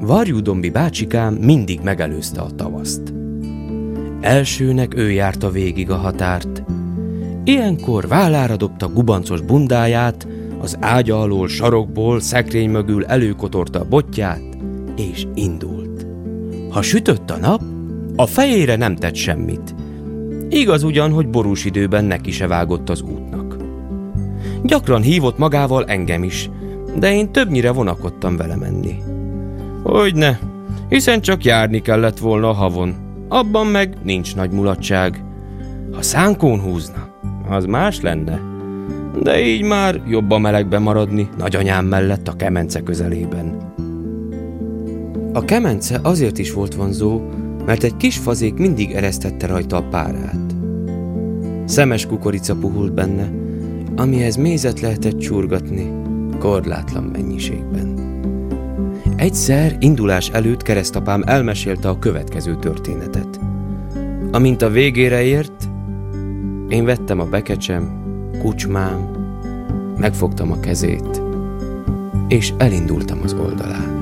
Varjúdombi bácsikám mindig megelőzte a tavaszt. Elsőnek ő járta végig a határt. Ilyenkor vállára dobta gubancos bundáját, az ágya alól, sarokból, szekrény mögül előkotorta a botját, és indult. Ha sütött a nap, a fejére nem tett semmit. Igaz ugyan, hogy borús időben neki se vágott az útnak. Gyakran hívott magával engem is, de én többnyire vonakodtam vele menni. Hogyne, hiszen csak járni kellett volna a havon, abban meg nincs nagy mulatság. Ha szánkón húzna, az más lenne, de így már jobb a melegben maradni nagyanyám mellett a kemence közelében. A kemence azért is volt vonzó, mert egy kis fazék mindig eresztette rajta a párát. Szemes kukorica puhult benne, amihez mézet lehetett csurgatni korlátlan mennyiségben. Egyszer indulás előtt keresztapám elmesélte a következő történetet. Amint a végére ért, én vettem a bekecsem, kucsmám, megfogtam a kezét, és elindultam az oldalán.